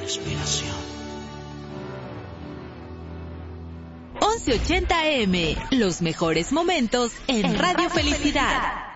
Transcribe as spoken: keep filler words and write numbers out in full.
respiración. once ochenta A M, los mejores momentos en Radio Felicidad.